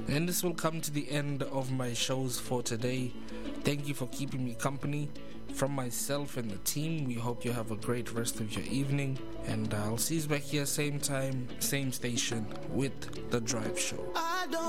And this will come to the end of my shows for today. Thank you for keeping me company. From myself and the team, we hope you have a great rest of your evening. And I'll see you back here same time, same station with The Drive Show.